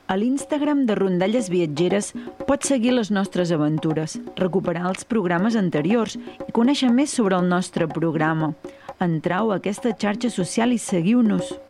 A l'Instagram de Rondalles Viatgeres pots seguir les nostres aventures, recuperar els programes anteriors i conèixer més sobre el nostre programa. Entrau a aquesta xarxa social i seguiu-nos.